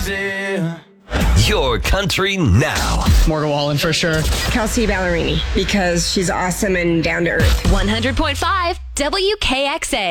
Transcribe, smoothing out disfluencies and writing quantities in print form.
easy. Your country now. Morgan Wallen for sure. Kelsey Ballerini, because she's awesome and down to earth. 100.5 WKXA.